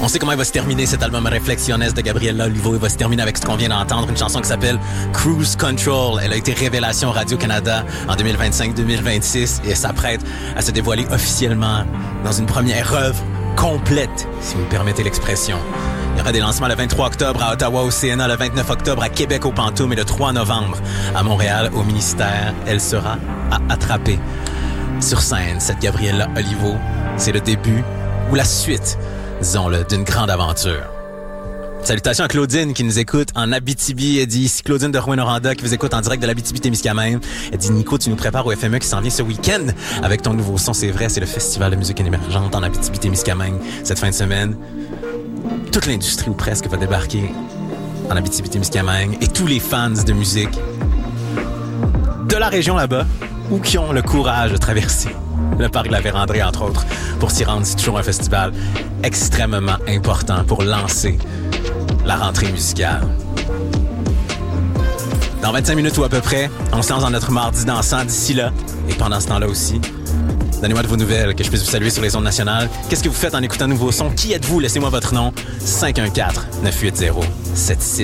On sait comment il va se terminer, cet album Reflexiones de Gabriela Olivo. Il va se terminer avec ce qu'on vient d'entendre, une chanson qui s'appelle Cruise Control. Elle a été révélation Radio-Canada en 2025-2026 et s'apprête à se dévoiler officiellement dans une première œuvre complète, si vous me permettez l'expression. Il y aura des lancements le 23 octobre à Ottawa au CNA, le 29 octobre à Québec au Pantoum et le 3 novembre à Montréal au Ministère. Elle sera à attraper. Sur scène, cette Gabriela Olivo, c'est le début ou la suite, disons-le, d'une grande aventure. Salutations à Claudine qui nous écoute en Abitibi. Elle dit ici Claudine de Rouyn-Noranda qui vous écoute en direct de l'Abitibi-Témiscamingue. Elle dit Nico, tu nous prépares au FME qui s'en vient ce week-end avec ton nouveau son. C'est vrai, c'est le Festival de musique émergente en Abitibi-Témiscamingue cette fin de semaine. Toute l'industrie ou presque va débarquer en Abitibi-Témiscamingue et tous les fans de musique de la région là-bas ou qui ont le courage de traverser le parc de la Vérandrée, entre autres, pour s'y rendre. C'est toujours un festival extrêmement important pour lancer la rentrée musicale. Dans 25 minutes ou à peu près, on se lance dans notre mardi dansant d'ici là. Et pendant ce temps-là aussi, donnez-moi de vos nouvelles, que je puisse vous saluer sur les ondes nationales. Qu'est-ce que vous faites en écoutant un nouveau son? Qui êtes-vous? Laissez-moi votre nom. 514-980-76.